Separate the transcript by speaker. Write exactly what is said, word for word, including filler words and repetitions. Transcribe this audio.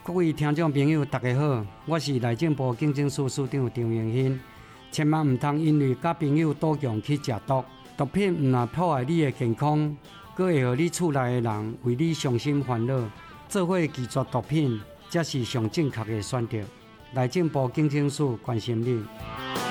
Speaker 1: 各位听众朋友，大家好，我是内政部警政署署长张荣兴。千万唔通因为甲朋友赌强去食毒，毒品唔但破坏你的健康，佫会互你厝内的人为你伤心烦恼，做伙拒绝毒品，才是上正确的选择。内政部警政署关心你。